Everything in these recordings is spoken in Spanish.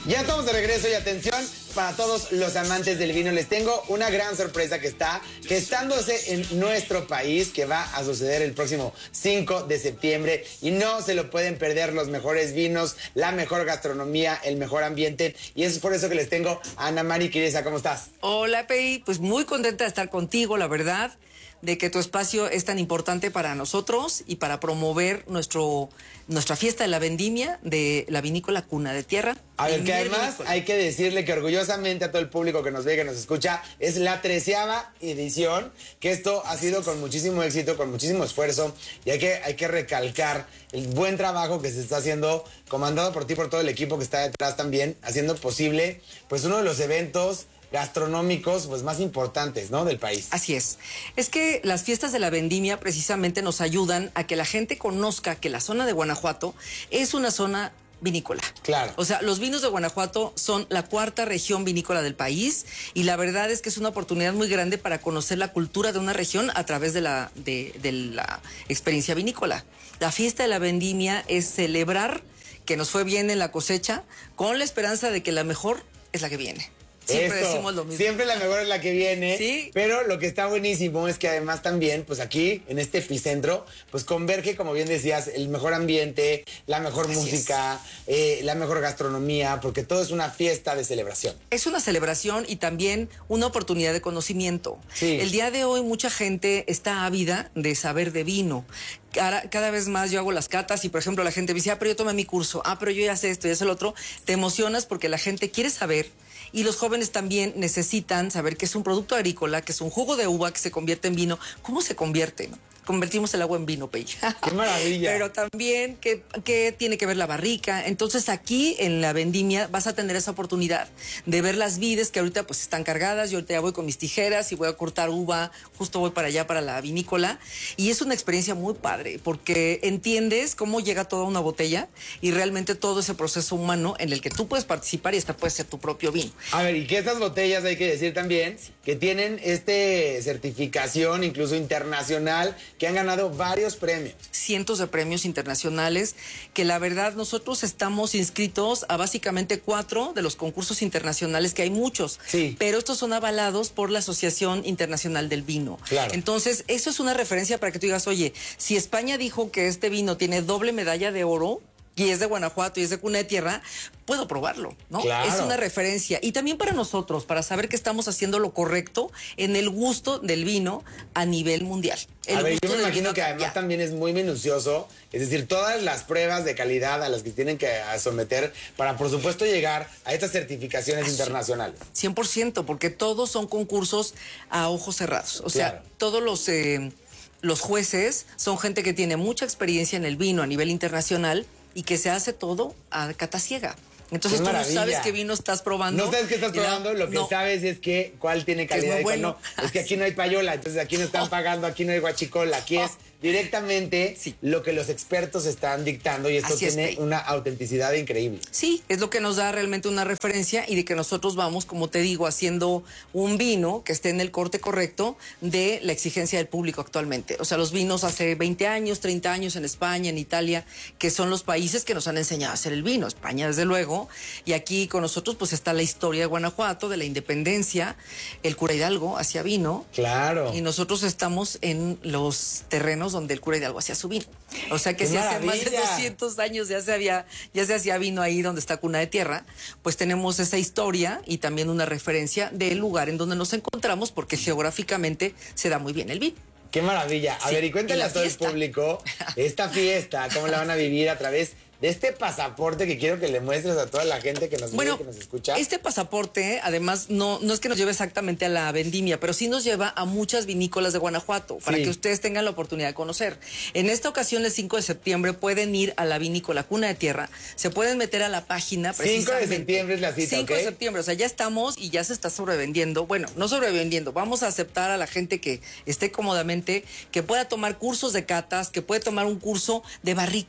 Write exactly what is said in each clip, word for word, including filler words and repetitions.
Ya estamos de regreso y atención para todos los amantes del vino. Les tengo una gran sorpresa que está gestándose en nuestro país, que va a suceder el próximo cinco de septiembre y no se lo pueden perder. Los mejores vinos, la mejor gastronomía, el mejor ambiente, y es por eso que les tengo a Ana Mari Quireza. ¿Cómo estás? Hola, Pei, pues muy contenta de estar contigo, la verdad, de que tu espacio es tan importante para nosotros y para promover nuestro, nuestra fiesta de la vendimia de la vinícola Cuna de Tierra. A ver, que además hay que decirle que orgullosamente a todo el público que nos ve y que nos escucha, es la treceava edición, que esto ha sido con muchísimo éxito, con muchísimo esfuerzo, y hay que, hay que recalcar el buen trabajo que se está haciendo, comandado por ti, por todo el equipo que está detrás también, haciendo posible pues uno de los eventos gastronómicos pues más importantes, ¿no?, del país. Así es. Es que las fiestas de la vendimia precisamente nos ayudan a que la gente conozca que la zona de Guanajuato es una zona vinícola. Claro. O sea, los vinos de Guanajuato son la cuarta región vinícola del país y la verdad es que es una oportunidad muy grande para conocer la cultura de una región a través de la, de, de la experiencia vinícola. La fiesta de la vendimia es celebrar que nos fue bien en la cosecha con la esperanza de que la mejor es la que viene. Siempre Eso, decimos lo mismo. Siempre la mejor es la que viene. Sí. Pero lo que está buenísimo es que además también, pues aquí, en este epicentro, pues converge, como bien decías, el mejor ambiente, la mejor Así música, eh, la mejor gastronomía, porque todo es una fiesta de celebración. Es una celebración y también una oportunidad de conocimiento. Sí. El día de hoy mucha gente está ávida de saber de vino. Cada, cada vez más yo hago las catas y, por ejemplo, la gente me dice, ah, pero yo tomé mi curso, ah, pero yo ya sé esto, ya sé lo otro. Te emocionas porque la gente quiere saber y los jóvenes también necesitan saber que es un producto agrícola, que es un jugo de uva que se convierte en vino. ¿Cómo se convierte, no? Convertimos el agua en vino, Pei. ¡Qué maravilla! Pero también, ¿qué, ¿qué tiene que ver la barrica? Entonces, aquí en la vendimia vas a tener esa oportunidad de ver las vides que ahorita pues están cargadas. Yo ahorita ya voy con mis tijeras y voy a cortar uva. Justo voy para allá, para la vinícola. Y es una experiencia muy padre porque entiendes cómo llega toda una botella y realmente todo ese proceso humano en el que tú puedes participar y hasta puedes ser tu propio vino. A ver, y que estas botellas, hay que decir también, que tienen este certificación incluso internacional, que han ganado varios premios. Cientos de premios internacionales, que la verdad nosotros estamos inscritos a básicamente cuatro de los concursos internacionales, que hay muchos, sí, pero estos son avalados por la Asociación Internacional del Vino. Claro. Entonces, eso es una referencia para que tú digas, oye, si España dijo que este vino tiene doble medalla de oro, y es de Guanajuato y es de Cuna de Tierra, puedo probarlo, ¿no? Claro. Es una referencia. Y también para nosotros, para saber que estamos haciendo lo correcto en el gusto del vino a nivel mundial. El a ver, gusto yo me del imagino vino que además ya. también es muy minucioso, es decir, todas las pruebas de calidad a las que tienen que someter para, por supuesto, llegar a estas certificaciones Así, internacionales. cien por ciento, porque todos son concursos a ojos cerrados. O sea, Claro. todos los... Eh, los jueces son gente que tiene mucha experiencia en el vino a nivel internacional y que se hace todo a cata ciega. Entonces ¡Qué tú no maravilla! sabes qué vino estás probando. No sabes qué estás y la- probando, lo que no. sabes es que cuál tiene calidad. muy y cuál bueno. no. Es que aquí no hay payola, entonces aquí no están pagando, aquí no hay guachicola, aquí es directamente Sí. lo que los expertos están dictando y esto Así es, tiene Pei. una autenticidad increíble. Sí, es lo que nos da realmente una referencia y de que nosotros vamos, como te digo, haciendo un vino que esté en el corte correcto de la exigencia del público actualmente. O sea, los vinos hace veinte años, treinta años en España, en Italia, que son los países que nos han enseñado a hacer el vino. España, desde luego. Y aquí con nosotros pues está la historia de Guanajuato, de la independencia, el cura Hidalgo hacía vino. Claro. Y nosotros estamos en los terrenos donde el cura Hidalgo hacía su vino. O sea que ¡Qué si hace más de maravilla! doscientos años ya se había, ya se hacía vino ahí donde está Cuna de Tierra, pues tenemos esa historia y también una referencia del lugar en donde nos encontramos, porque geográficamente se da muy bien el vino. ¡Qué maravilla! A Sí, ver, y cuéntale y la a todo fiesta. el público esta fiesta, cómo la van a vivir a través de este pasaporte que quiero que le muestres a toda la gente que nos Bueno, ve, que nos escucha. este pasaporte, además, no, no es que nos lleve exactamente a la vendimia, pero sí nos lleva a muchas vinícolas de Guanajuato, para Sí. que ustedes tengan la oportunidad de conocer. En esta ocasión, el cinco de septiembre, pueden ir a la vinícola Cuna de Tierra, se pueden meter a la página. cinco de septiembre es la cita, cinco ¿ok? de septiembre, o sea, ya estamos y ya se está sobrevendiendo. Bueno, no sobrevendiendo, vamos a aceptar a la gente que esté cómodamente, que pueda tomar cursos de catas, que puede tomar un curso de barricas,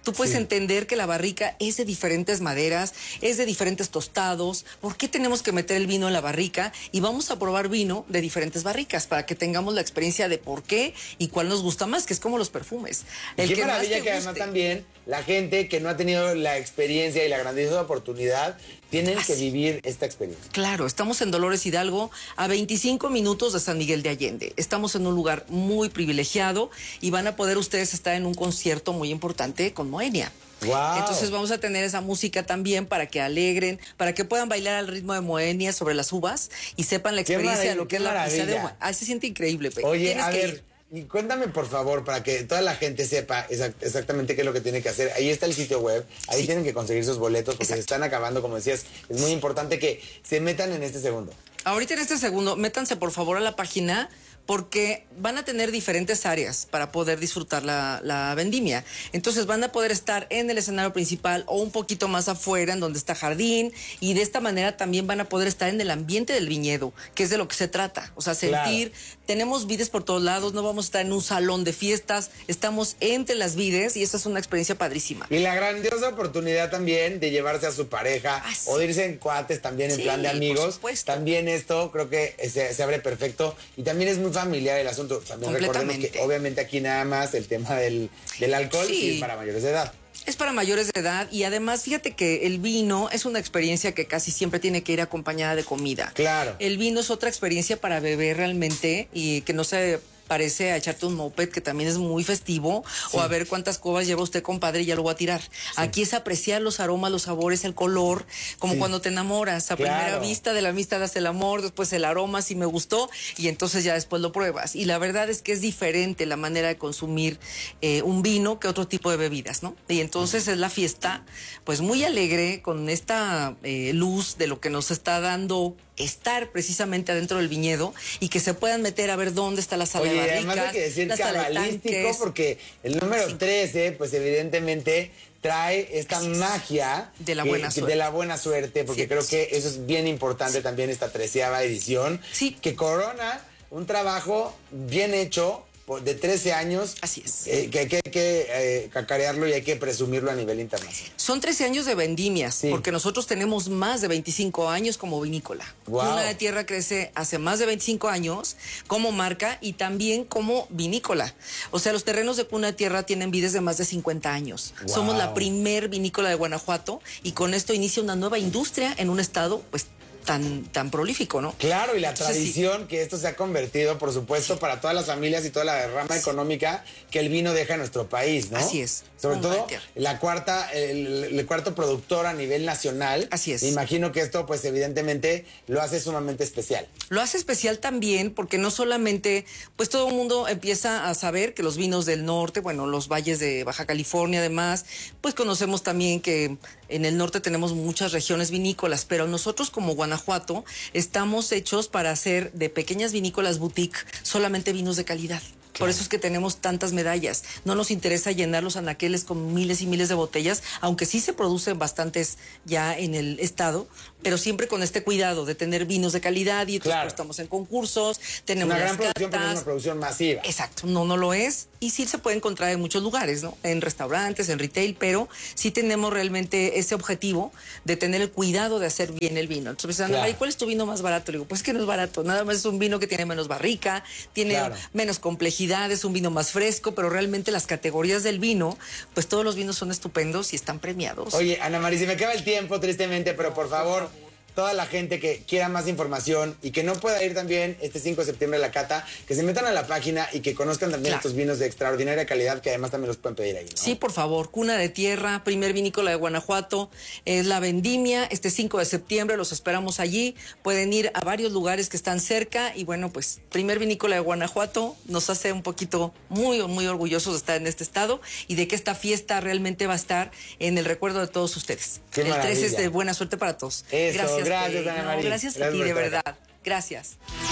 Tú puedes Sí. entender que la barrica es de diferentes maderas, es de diferentes tostados. ¿Por qué tenemos que meter el vino en la barrica? Y vamos a probar vino de diferentes barricas para que tengamos la experiencia de por qué y cuál nos gusta más, que es como los perfumes. El El Qué que más maravilla te que además guste. también la gente que no ha tenido la experiencia y la grandiosa oportunidad tienen que Así. vivir esta experiencia. Claro, estamos en Dolores Hidalgo, a veinticinco minutos de San Miguel de Allende. Estamos en un lugar muy privilegiado y van a poder ustedes estar en un concierto muy importante con Moenia. Wow. Entonces vamos a tener esa música también para que alegren, para que puedan bailar al ritmo de Moenia sobre las uvas y sepan la Qué experiencia de maravilla, lo que qué es la pizza de maravilla. uva. Ah, se siente increíble, Pe. Oye, Tienes a que ver, ir. y cuéntame por favor, para que toda la gente sepa exact- exactamente qué es lo que tiene que hacer. Ahí está el sitio web, ahí Sí. tienen que conseguir sus boletos porque Exacto. se están acabando, como decías. Es muy importante que se metan en este segundo. Ahorita en este segundo, métanse por favor a la página porque van a tener diferentes áreas para poder disfrutar la, la vendimia. Entonces van a poder estar en el escenario principal o un poquito más afuera, en donde está jardín, y de esta manera también van a poder estar en el ambiente del viñedo, que es de lo que se trata. O sea, sentir, Claro. tenemos vides por todos lados, no vamos a estar en un salón de fiestas, estamos entre las vides y esa es una experiencia padrísima. Y la grandiosa oportunidad también de llevarse a su pareja Ah, sí. o de irse en cuates también en Sí, plan de por amigos. supuesto. También esto creo que se, se abre perfecto y también es muy familiar el asunto. También recordemos que Completamente. obviamente aquí nada más el tema del, del alcohol Sí. sí es para mayores de edad. Es para mayores de edad y además fíjate que el vino es una experiencia que casi siempre tiene que ir acompañada de comida. Claro. El vino es otra experiencia para beber realmente y que no se parece a echarte un moped que también es muy festivo o a ver cuántas cubas lleva usted, compadre, y ya lo voy a tirar. Aquí es apreciar los aromas, los sabores, el color, como Sí. cuando te enamoras. A Claro. primera vista, de la amistad hace el amor, después el aroma, si me gustó, y entonces ya después lo pruebas. Y la verdad es que es diferente la manera de consumir eh, un vino que otro tipo de bebidas, ¿no? Y entonces es la fiesta, pues muy alegre, con esta eh, luz de lo que nos está dando estar precisamente adentro del viñedo y que se puedan meter a ver dónde está la sala Oye, de y barricas, además hay que decir la sala de cabalístico tanques. porque el número Sí. trece, pues evidentemente trae esta Así es. magia De la que- buena que- suerte. de la buena suerte, porque Sí. creo que eso es bien importante también esta treceava edición, Sí. que corona un trabajo bien hecho por- de trece años. Así es. eh, que hay que, que, eh, cacarearlo y hay que presumirlo a nivel internacional. Son trece años de vendimias, Sí. porque nosotros tenemos más de veinticinco años como vinícola. Guau. Cuna de Tierra crece hace más de veinticinco años como marca y también como vinícola. O sea, los terrenos de Cuna de Tierra tienen vides de más de cincuenta años. Guau. Somos la primer vinícola de Guanajuato y con esto inicia una nueva industria en un estado, pues, tan, tan prolífico, ¿no? Claro, y la Entonces, sí. tradición que esto se ha convertido, por supuesto, para todas las familias y toda la derrama económica que el vino deja en nuestro país, ¿no? Así es. Sobre Un todo banquer. la cuarta, el, el cuarto productor a nivel nacional. Así es. Me imagino que esto, pues, evidentemente, lo hace sumamente especial. Lo hace especial también porque no solamente, pues todo el mundo empieza a saber que los vinos del norte, bueno, los valles de Baja California además, pues conocemos también que en el norte tenemos muchas regiones vinícolas, pero nosotros como Guanajuato estamos hechos para hacer de pequeñas vinícolas boutique solamente vinos de calidad. Por eso es que tenemos tantas medallas. No nos interesa llenar los anaqueles con miles y miles de botellas, aunque sí se producen bastantes ya en el estado, pero siempre con este cuidado de tener vinos de calidad y entonces Claro. pues, estamos en concursos, tenemos Una gran las producción, pero no catas. una producción masiva. Exacto, no, no lo es. Y sí se puede encontrar en muchos lugares, ¿no? En restaurantes, en retail, pero sí tenemos realmente ese objetivo de tener el cuidado de hacer bien el vino. Entonces, me dicen, Claro. "Ay, ¿cuál es tu vino más barato?" Le digo, pues es que no es barato, nada más es un vino que tiene menos barrica, tiene Claro. menos complejidad, es un vino más fresco, pero realmente las categorías del vino, pues todos los vinos son estupendos y están premiados. Oye, Ana María, se me acaba el tiempo, tristemente, pero por favor, toda la gente que quiera más información y que no pueda ir también este cinco de septiembre a la cata, que se metan a la página y que conozcan también Claro. estos vinos de extraordinaria calidad que además también los pueden pedir ahí, ¿no? Sí, por favor, Cuna de Tierra, primer vinícola de Guanajuato, es la vendimia, este cinco de septiembre los esperamos allí, pueden ir a varios lugares que están cerca y bueno, pues primer vinícola de Guanajuato nos hace un poquito muy, muy orgullosos de estar en este estado y de que esta fiesta realmente va a estar en el recuerdo de todos ustedes. Qué el trece es maravilla. de buena suerte para todos. Eso, gracias, Pe. Ana No, María. gracias a Gracias ti, por de estar acá. verdad. Gracias.